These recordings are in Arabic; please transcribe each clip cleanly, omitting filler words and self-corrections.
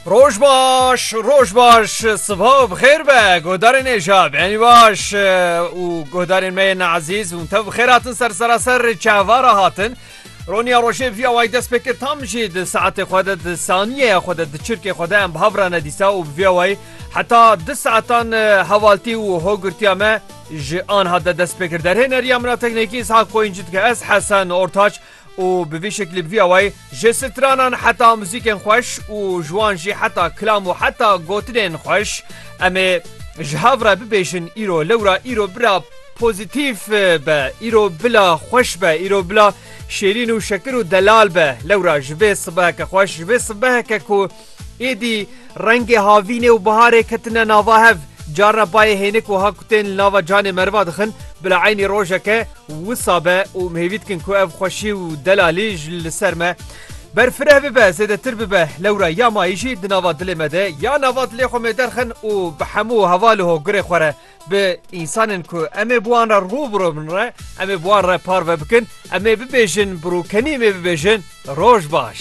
روش باش صبح بخیر به گودارین ایجاب یعنی باش و گودارین مین عزیز و انتو بخیر هاتن سر چهوارا هاتن رونیا روشه وی اوای دست بکر تام جید ساعت خودت ثانیه خودت چرک خوده ام بحبرا ندیسا و وی اوای حتی 2 ساعتان حوالتی و هوگرتی اما جان هاده دست بکر در هنر یامنا تکنیکی اسحاق کوینجید که از حسن اورتاج و بوی شکل بوی اوای جسترانان حتی موزیکن خوش و جوان جی حتی کلام و حتی گوترین خوش اما جهاورا ببیشن ایرو لورا ایرو برا پوزیتیف به ایرو بلا خوش به ایرو بلا شیرین و شکر و دلال به لورا جبه صبح که خوش جبه صبح که کو ایدی رنگ هاوینه و بهاره کتنه ناوا هف جارنا پای هینک و هاکتن ناوا جان مروا دخن بلا عینی روژه که وصابه و مهوید کن کو اف خوشی و دلالیج لسرمه برفره ببه زیده تر ببه لورا یا مایشی دناوا دل مده یا ناوا دل خو مدرخن و بحمو هواله گره خوره به انسانن کو امه بوان را روبرو من را امه بوان را پارو بکن امه ببیجن بروکنی می ببیجن روش باش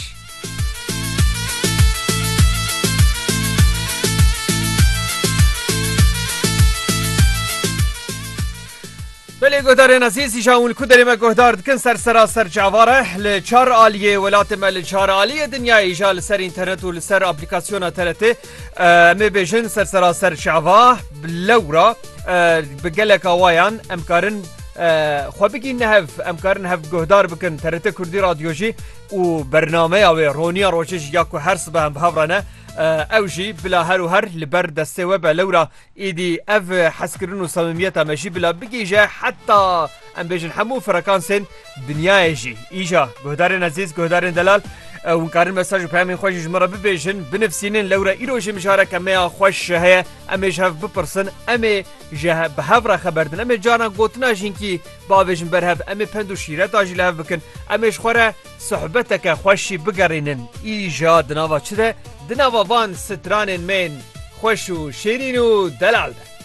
بله گهدار عزیز ایشان کدری ما گهدار دکن سر جواره لچار آلیه ولات ما لچار آلیه دنیا ایشان لسر اینترنت و لسر اپلیکاسیون ترته می بیشن سر جواه بلورا بگلک آوایان امکارن خو بگین نهف امکارن هف گهدار بکن ترته کردی رادیوجی و برنامه او رونیا روشش یاکو هر صبح هم بهورانه اوجی بلا هر و هر لبر دسته و بلورا ایدی اف حسکرن و صمیمیت ماشی بلا بگیجه حتی ام بیجن همو فرکانسن دنیای جی ایجا گهدارن عزیز گهدارن دلال و کارن مساج و پیامین خوش جمره ببیجن بنفسینن لورا ایروش مشارک امه خوش هیا امه جهف بپرسن امه جه بهفرا خبردن امه جانا گوتنا جینکی باویجن برهف امه پندو شیرت آجی لهف بکن امه شخوره صحبتک خوشی بگرینن ایجا دناوا چه ده دناوا وان سترانن من خوش و شیرین و دلال ده